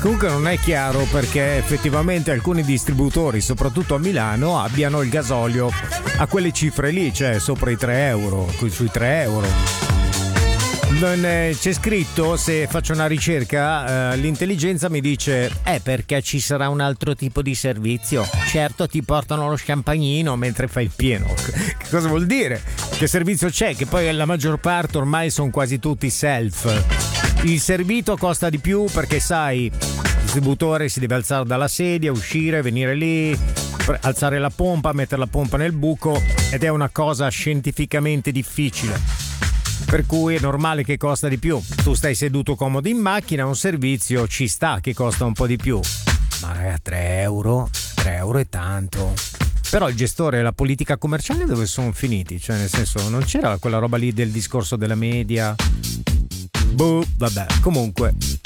Comunque non è chiaro perché effettivamente alcuni distributori, soprattutto a Milano, abbiano il gasolio a quelle cifre lì, cioè sopra i 3 euro, sui 3 euro. C'è scritto, se faccio una ricerca, l'intelligenza mi dice perché ci sarà un altro tipo di servizio. Certo, ti portano lo champagnino mentre fai il pieno. Che cosa vuol dire? Che servizio c'è? Che poi la maggior parte ormai sono quasi tutti self. Il servito costa di più perché sai, il distributore si deve alzare dalla sedia, uscire, venire lì, alzare la pompa, mettere la pompa nel buco, ed è una cosa scientificamente difficile, per cui è normale che costa di più. Tu stai seduto comodo in macchina, un servizio ci sta che costa un po' di più, ma 3 euro è tanto. Però il gestore e la politica commerciale dove sono finiti? Cioè, nel senso, non c'era quella roba lì del discorso della media? Vabbè, comunque